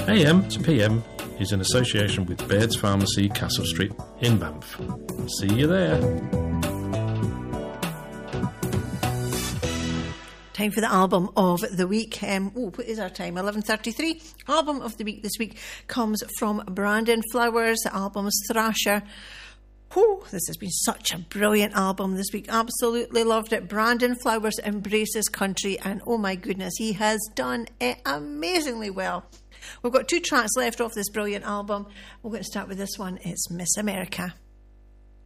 AM to PM is in association with Baird's Pharmacy, Castle Street in Banff. See you there. Time for the album of the week. What is our time? 11:33. Album of the week this week comes from Brandon Flowers. The album's Thrasher. This has been such a brilliant album this week. Absolutely loved it. Brandon Flowers embraces country, and oh my goodness, he has done it amazingly well. We've got 2 tracks left off this brilliant album. We're going to start with this one. It's Miss America.